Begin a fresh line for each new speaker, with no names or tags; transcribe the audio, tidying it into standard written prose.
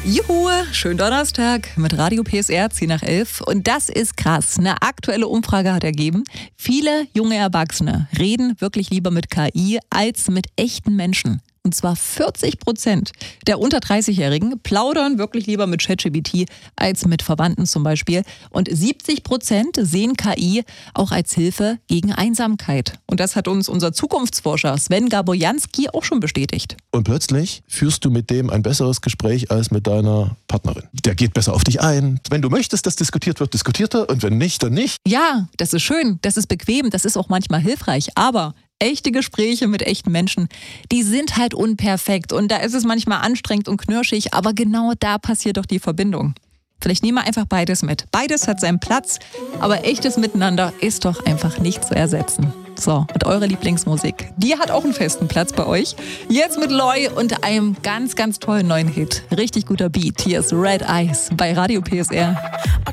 Juhu, schönen Donnerstag mit Radio PSR 10 nach 11. Und das ist krass. Eine aktuelle Umfrage hat ergeben, viele junge Erwachsene reden wirklich lieber mit KI als mit echten Menschen. Und zwar 40% der unter 30-Jährigen plaudern wirklich lieber mit ChatGPT als mit Verwandten zum Beispiel. Und 70% sehen KI auch als Hilfe gegen Einsamkeit. Und das hat uns unser Zukunftsforscher Sven Gabojanski auch schon bestätigt.
Und plötzlich führst du mit dem ein besseres Gespräch als mit deiner Partnerin. Der geht besser auf dich ein. Wenn du möchtest, dass diskutiert wird, diskutiert er. Und wenn nicht, dann nicht.
Ja, das ist schön, das ist bequem, das ist auch manchmal hilfreich. Aber echte Gespräche mit echten Menschen, die sind halt unperfekt. Und da ist es manchmal anstrengend und knirschig. Aber genau da passiert doch die Verbindung. Vielleicht nehmen wir einfach beides mit. Beides hat seinen Platz. Aber echtes Miteinander ist doch einfach nicht zu ersetzen. So, und eure Lieblingsmusik, die hat auch einen festen Platz bei euch. Jetzt mit Loy und einem ganz, ganz tollen neuen Hit. Richtig guter Beat. Hier ist Red Eyes bei Radio PSR.